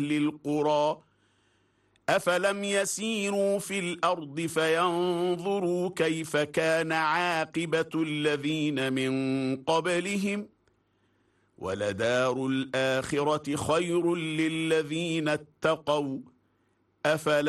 القرى أفلم يسيروا في الأرض فينظروا كيف كان عاقبة الذين من قبلهم ولدار الآخرة خير للذين اتقوا أفلا